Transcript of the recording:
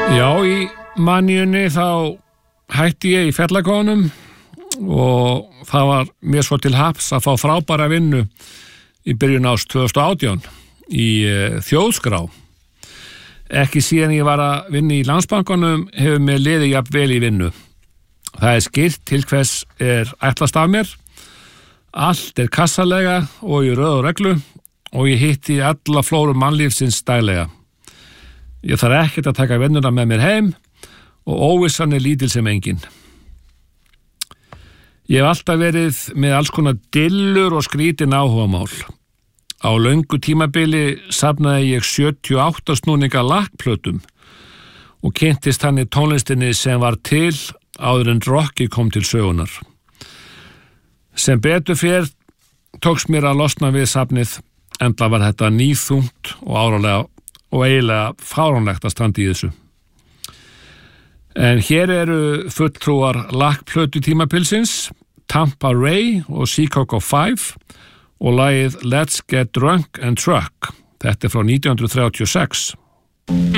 Já, í manjunni þá hætti ég í fjallagóðunum og það var mér svo til haps að fá frábæra vinnu í byrjun árs 2018 í þjóðskrá. Ekki síðan ég var að vinna í Landsbankanum hefur mér liðið jafn vel í vinnu. Það er skýrt til hvers er ætlast af mér. Allt er kassalega og í röð og reglu og ég hitti alla flóru mannlífsins daglega. Ég þarf ekkert að taka vinnuna með mér heim og óvissan er lítil sem engin. Ég hef alltaf verið með alls konar dillur og skrítin áhugamál. Á löngu tímabili safnaði ég 78 snúninga lakkplötum og kynntist þannig tónlistinni sem var til áður en rockið kom til sögunar. Sem betur fer tókst mér að losna við safnið, enda var þetta nýþungt og áralega og eiginlega fáránlegt að standa í þessu. En hér eru fulltrúar lakkplötu tímabilsins, Tampa Ray og Chicago 5 og lagið Let's Get Drunk and Truck. Þetta er frá 1936.